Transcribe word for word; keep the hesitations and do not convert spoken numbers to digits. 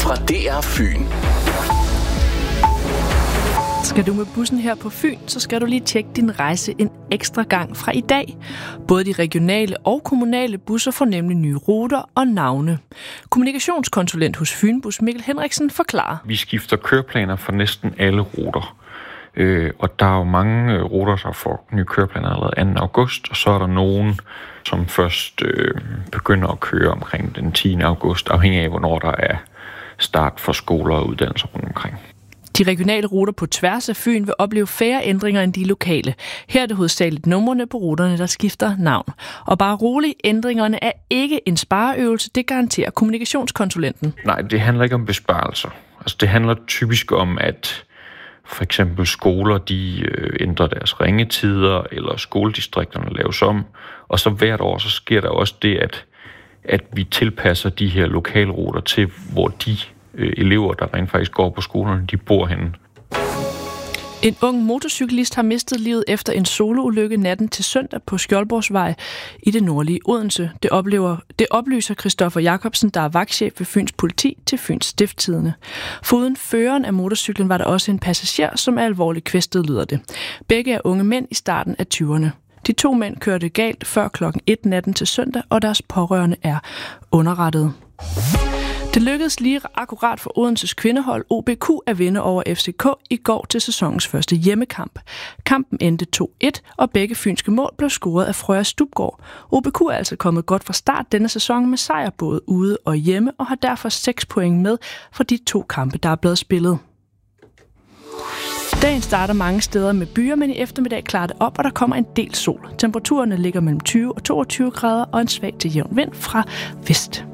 fra D R Fyn. Skal du med bussen her på Fyn, så skal du lige tjekke din rejse en ekstra gang fra i dag. Både de regionale og kommunale busser får nemlig nye ruter og navne. Kommunikationskonsulent hos Fynbus Mikkel Henriksen forklarer. Vi skifter køreplaner for næsten alle ruter. Øh, og der er jo mange ruter, der får nye køreplaner allerede anden august, og så er der nogen, som først øh, begynder at køre omkring den tiende august, afhængig af, hvornår der er start for skoler og uddannelser rundt omkring. De regionale ruter på tværs af Fyn vil opleve færre ændringer end de lokale. Her er det hovedsageligt numrene på ruterne, der skifter navn. Og bare roligt, ændringerne er ikke en spareøvelse, det garanterer kommunikationskonsulenten. Nej, det handler ikke om besparelser. Altså, det handler typisk om, at for eksempel skoler, de øh, ændrer deres ringetider, eller skoledistrikterne laves om. Og så hvert år, så sker der også det, at, at vi tilpasser de her lokalruter til, hvor de elever, der rent faktisk går på skolerne, de bor henne. En ung motorcyklist har mistet livet efter en soloulykke natten til søndag på Skjoldborgsvej i det nordlige Odense. Det, oplever, det oplyser Christoffer Jacobsen, der er vagtchef ved Fyns Politi til Fyns Stiftstidende. Foruden føreren af motorcyklen var der også en passager, som er alvorligt kvæstet, lyder det. Begge er unge mænd i starten af tyverne. De to mænd kørte galt før klokken et natten til søndag, og deres pårørende er underrettet. Det lykkedes lige akkurat for Odenses kvindehold O B Q at vinde over F C K i går til sæsonens første hjemmekamp. Kampen endte to et, og begge fynske mål blev scoret af Frøya Stubgaard. O B Q er altså kommet godt fra start denne sæson med sejr både ude og hjemme, og har derfor seks point med for de to kampe, der er blevet spillet. Dagen starter mange steder med byer, men i eftermiddag klarer det op, og der kommer en del sol. Temperaturerne ligger mellem tyve og toogtyve grader, og en svag til jævn vind fra vest.